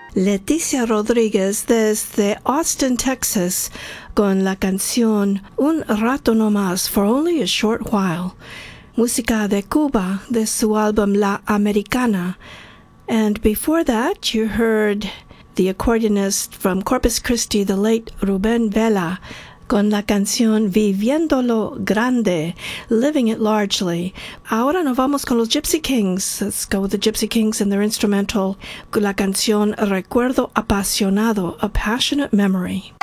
Leticia Rodríguez desde Austin, Texas, con la canción Un Rato No Más, For Only a Short While. Música de Cuba, de su álbum La Americana. And before that, you heard the accordionist from Corpus Christi, the late Rubén Vela, con la canción Viviéndolo Grande, Living It Largely. Ahora nos vamos con los Gypsy Kings. Let's go with the Gypsy Kings and their instrumental, la canción Recuerdo Apasionado, A Passionate Memory.